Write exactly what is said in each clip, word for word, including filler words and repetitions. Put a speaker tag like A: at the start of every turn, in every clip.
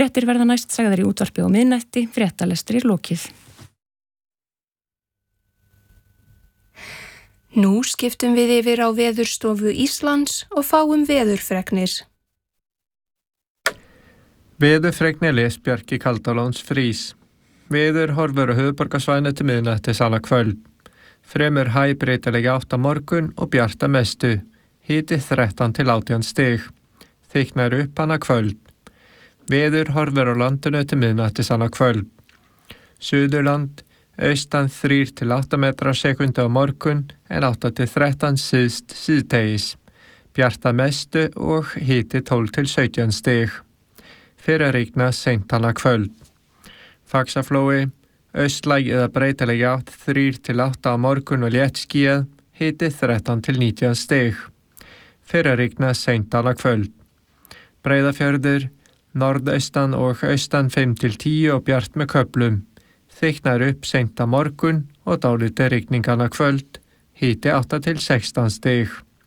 A: Fréttir verða næst sagðar í útvarpi og miðnætti, fréttalestri lokið.
B: Nú skiptum við yfir á Veðurstofu Íslands og fáum veðurfregnir.
C: Veðurfregnir les Bjarki Kaldalóns Frís. Veður horfur á höfuðborgarsvæðinu til miðnættis annað kvöld. Fremur hægbreytileg átt á morgun og bjart að mestu. Hiti þrettán til átján stig. Þykknar upp annað kvöld. Veður horfur á landinu til miðnættis annað kvöld. Suðurland, austan þrír til átta metrar á sekundu á morgun en átta til þrettán syðst síðdegis. Bjart að mestu og hiti tólf til sautján stig. Fyrir að rigna seint annað kvöld. Faxaflói, austlæg eða breytileg átt þrír til átta á morgun og léttskýjað, hiti þrettán til nítján stig. Fyrir að rigna seint annað kvöld. Breiðafjörður, norðaustan og austan fimm til tíu og bjart með köflum. Þykknar upp seint á morgun og dálítið rigning annað kvöld, hiti átta til sextán stig.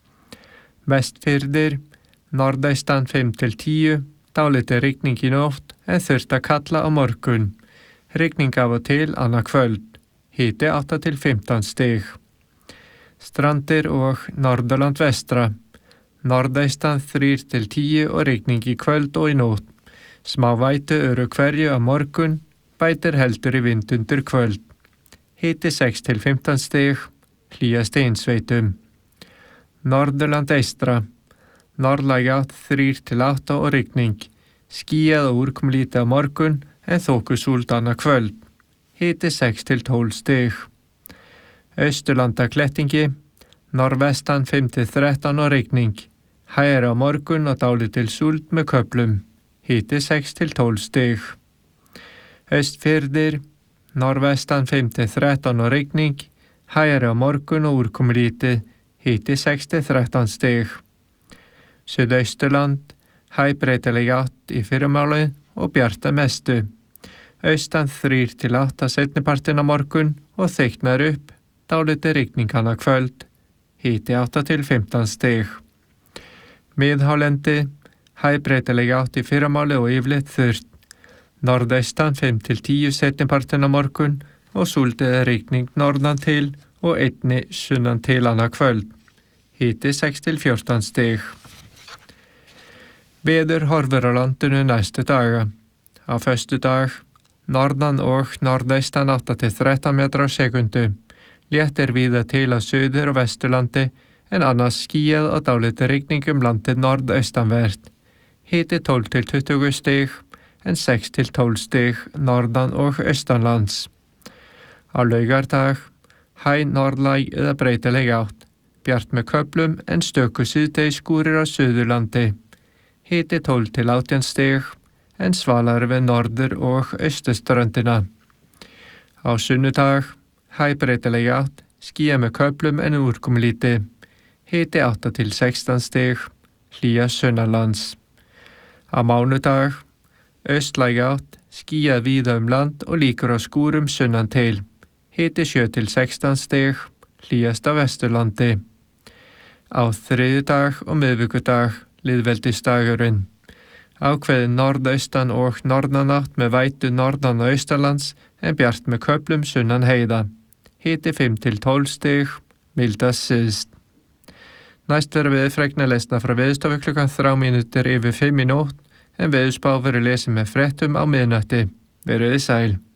C: Vestfirðir, norðaustan fimm til tíu, dálítið rigning í nótt en þurft að kalla á morgun. Rigning af og til annað kvöld, hiti átta til fimmtán stig. Strandir og Norðurland vestra, norðaustan þrír til tíu og rigning í kvöld og í nótt. Smá vætu öru hverju á morgun, bætir heldur í vind undir kvöld. Hiti sex til fimmtán stig, hlýjast einsveitum. Norðurland eystra, norðlæg átt þrír til átta og rigning. Skýjað og úrkomulítið á morgun en þokusúld annað kvöld. Hiti sex til tólf stig. Austurlanda klettingi, norðvestan fimm til þrettán og rigning. Hægari á morgun og dálítil súld með köflum. Hiti sex til tólf stig. Austfirðir, norðvestan fimm til þrettán og rigning. Hægari á morgun og úrkomulítið. Hiti sex til þrettán stig. Suðausturland, hægbreytileg átt í fyrramálið og bjart að mestu. Austan þrír til átta seinnipartinn á morgun og þykknar upp, dálítið rigning annað kvöld. Hiti átta til fimmtán stig. Miðhálendi, hægbreytileg átt í fyrramálið og yfirleitt þurrt. Norðaustan fimm til tíu seinnipartinn á morgun og súld eða rigning norðan til og einni sunnan til annað kvöld. Hiti sex til fjórtán stig. Veður horfur á landinu næstu daga. Á föstudag, norðan og norðaustan átta til þrettán metrar á sekundu. Léttir víða til á suður og vesturlandi en annars skýjað og dálítið rigning um landið norðaustanvert. Hiti tólf til tuttugu stig en sex til tólf stig norðan og austanlands. Á laugardag, hæg norðlæg eða breytileg átt. Bjart með köflum en stöku síðdegisskúrir á suðurlandi. Hiti tólf til átján stig en svalari við norður og austurströndina. Á sunnudag, hæg breytileg átt, skýjað með köflum en úrkomulítið. Hiti átta til sextán stig, hlýja sunnanlands. Á mánudag, austlæg átt, skýjað víða um land og líkur á skúrum sunnan til. Hiti sjö til sextán stig, hlýjast á vesturlandi. Á þriðjudag og miðvikudag, liðveldisdagurinn. Ákveðin norðaustan og norðanátt með vætu norðan og austanlands en bjart með köflum sunnan heiða. Hiti fimm til tólf stig, mildast syðst. Næst verður veðurfregna lesna frá Veðurstofu klukkan þrjár mínútur yfir fimm í nótt en veðurspá verður lesið með fréttum á miðnætti. Verið sæl.